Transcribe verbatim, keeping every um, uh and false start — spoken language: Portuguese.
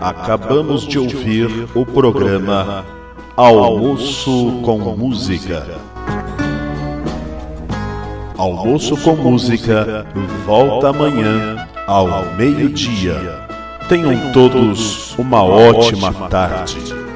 Acabamos de ouvir o programa Almoço com Música. Almoço com Música volta amanhã ao meio-dia. Tenham todos uma ótima tarde.